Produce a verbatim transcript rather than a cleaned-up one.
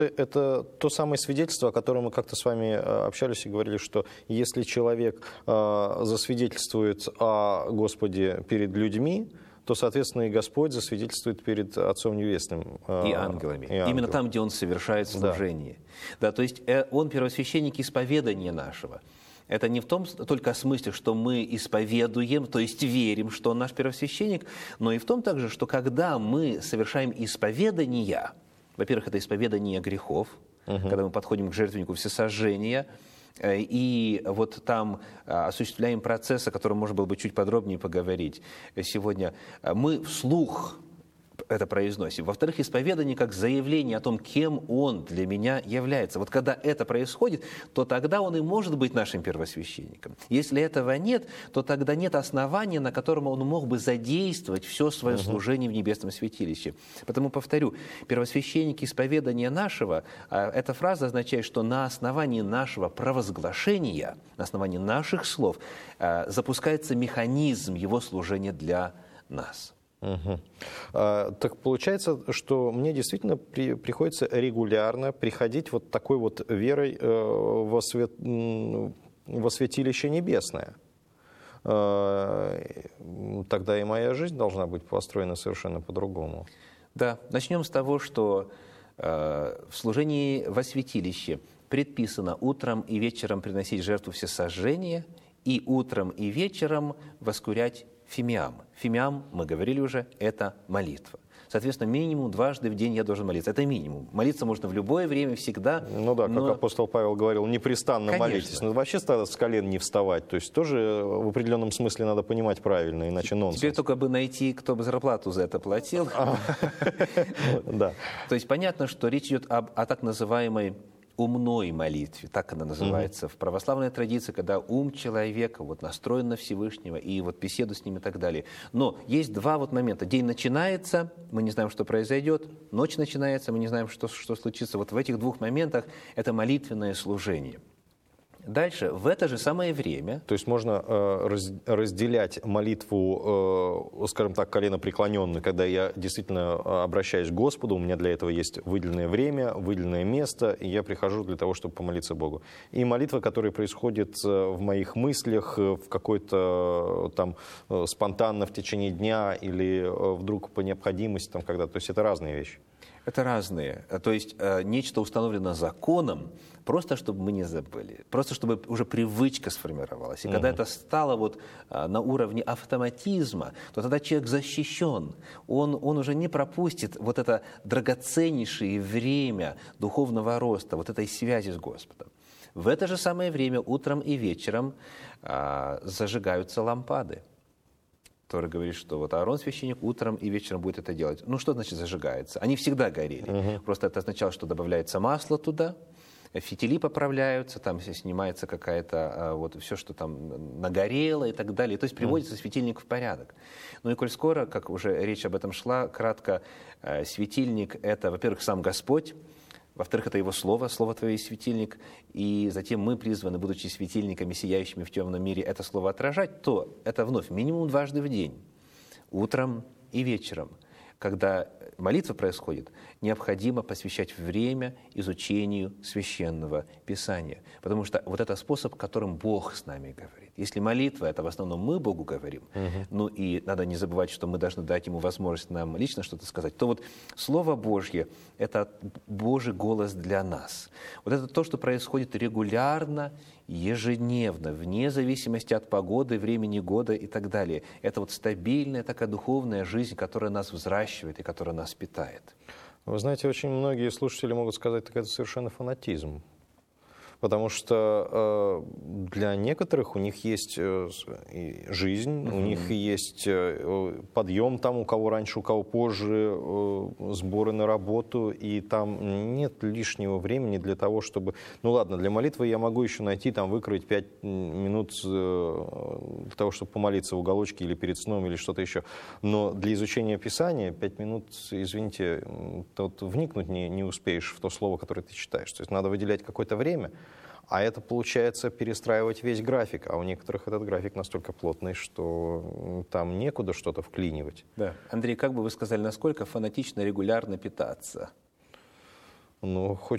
Это то самое свидетельство, о котором мы как-то с вами общались и говорили, что если человек э, засвидетельствует о Господе перед людьми, то, соответственно, и Господь засвидетельствует перед Отцом Небесным. Э, и ангелами. И ангел. Именно там, где Он совершает служение. Да. Да, то есть э, Он первосвященник исповедания нашего. Это не в том только смысле, что мы исповедуем, то есть верим, что Он наш первосвященник, но и в том также, что когда мы совершаем исповедания, во-первых, это исповедание грехов, угу. когда мы подходим к жертвеннику всесожжения, и вот там осуществляем процесс, о котором можно было бы чуть подробнее поговорить сегодня. Мы вслух это произносим. Во-вторых, исповедание как заявление о том, кем Он для меня является. Вот когда это происходит, то тогда Он и может быть нашим первосвященником. Если этого нет, то тогда нет основания, на котором Он мог бы задействовать все свое угу. служение в небесном святилище. Потому, повторю, первосвященник исповедания нашего, эта фраза означает, что на основании нашего провозглашения, на основании наших слов запускается механизм Его служения для нас. Угу. А, так получается, что мне действительно при, приходится регулярно приходить вот такой вот верой э, во, свят, во святилище небесное. Э, тогда и моя жизнь должна быть построена совершенно по-другому. Да, начнем с того, что э, в служении во святилище предписано утром и вечером приносить жертву всесожжения и утром и вечером воскурять фимиам. Фимиам, мы говорили уже, это молитва. Соответственно, минимум дважды в день я должен молиться. Это минимум. Молиться можно в любое время, всегда. Ну да, но... как апостол Павел говорил, непрестанно Конечно. молитесь. Но вообще с колен не вставать. То есть тоже в определенном смысле надо понимать правильно, иначе нонсенс. Теперь только бы найти, кто бы зарплату за это платил. Да. То есть понятно, что речь идет о так называемой умной молитве, так она называется mm-hmm. в православной традиции, когда ум человека вот настроен на Всевышнего и вот беседу с ним и так далее. Но есть два вот момента. День начинается, мы не знаем, что произойдет, ночь начинается, мы не знаем, что, что случится. Вот в этих двух моментах это молитвенное служение. Дальше, в это же самое время... То есть можно э, раз, разделять молитву, э, скажем так, коленопреклоненную, когда я действительно обращаюсь к Господу, у меня для этого есть выделенное время, выделенное место, и я прихожу для того, чтобы помолиться Богу. И молитва, которая происходит в моих мыслях, в какой-то там спонтанно в течение дня или вдруг по необходимости, там, когда... то есть это разные вещи. Это разные. То есть э, нечто установлено законом, просто чтобы мы не забыли, просто чтобы уже привычка сформировалась. И mm-hmm. когда это стало вот, э, на уровне автоматизма, то тогда человек защищен. Он, он уже не пропустит вот это драгоценнейшее время духовного роста, вот этой связи с Господом. В это же самое время утром и вечером э, зажигаются лампады. Который говорит, что вот Аарон, священник, утром и вечером будет это делать. Ну, что значит зажигается? Они всегда горели. Uh-huh. Просто это означало, что добавляется масло туда, фитили поправляются, там снимается какая-то, вот все, что там нагорело и так далее. То есть приводится uh-huh. светильник в порядок. Ну и коль скоро, как уже речь об этом шла, кратко, светильник — это, во-первых, сам Господь, во-вторых, это Его Слово, Слово Твое есть светильник, и затем мы призваны, будучи светильниками, сияющими в темном мире, это Слово отражать, то это вновь минимум дважды в день, утром и вечером. Когда молитва происходит, необходимо посвящать время изучению Священного Писания, потому что вот это способ, которым Бог с нами говорит. Если молитва — это в основном мы Богу говорим, uh-huh. ну и надо не забывать, что мы должны дать Ему возможность нам лично что-то сказать, то вот Слово Божье — это Божий голос для нас. Вот это то, что происходит регулярно, ежедневно, вне зависимости от погоды, времени года и так далее. Это вот стабильная такая духовная жизнь, которая нас взращивает и которая нас питает. Вы знаете, очень многие слушатели могут сказать, так это совершенно фанатизм. Потому что э, для некоторых у них есть э, жизнь, mm-hmm. у них есть э, подъем там, у кого раньше, у кого позже, э, сборы на работу, и там нет лишнего времени для того, чтобы... Ну ладно, для молитвы я могу еще найти, там, выкроить пять минут э, для того, чтобы помолиться в уголочке или перед сном, или что-то еще. Но для изучения Писания пять минут, извините, тут вникнуть не, не успеешь в то слово, которое ты читаешь. То есть надо выделять какое-то время. А это, получается, перестраивать весь график. А у некоторых этот график настолько плотный, что там некуда что-то вклинивать. Да. Андрей, как бы вы сказали, насколько фанатично регулярно питаться? Ну, хоть